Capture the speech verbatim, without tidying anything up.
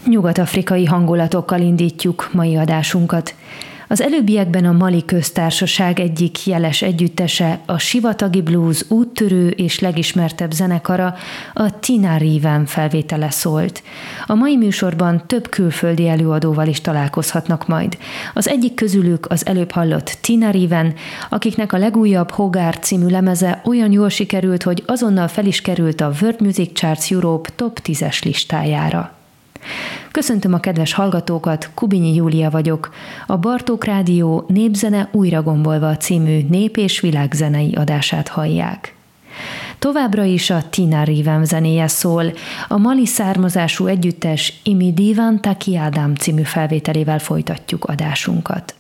Nyugat-afrikai hangulatokkal indítjuk mai adásunkat. Az előbbiekben a Mali Köztársaság egyik jeles együttese, a Sivatagi Blues úttörő és legismertebb zenekara, a Tinariwen felvétele szólt. A mai műsorban több külföldi előadóval is találkozhatnak majd. Az egyik közülük az előbb hallott Tinariwen, akiknek a legújabb Hogarth című lemeze olyan jól sikerült, hogy azonnal fel is került a World Music Charts Europe top tízes listájára. Köszöntöm a kedves hallgatókat, Kubinyi Júlia vagyok. A Bartók Rádió Népzene újra gombolva című nép- és világzenei adását hallják. Továbbra is a Tinariwen zenéje szól, a mali származású együttes Imi Divan Taki Adam című felvételével folytatjuk adásunkat.